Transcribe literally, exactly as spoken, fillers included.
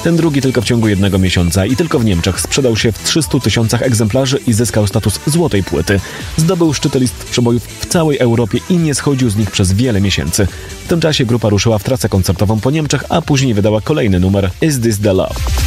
Ten drugi tylko w ciągu jednego miesiąca i tylko w Niemczech sprzedał się w trzystu tysiącach egzemplarzy i zyskał status złotej płyty. Zdobył szczyty list przebojów w całej Europie i nie schodził z nich przez wiele miesięcy. W tym czasie grupa ruszyła w trasę koncertową po Niemczech, a później wydała kolejny numer Is This The Love?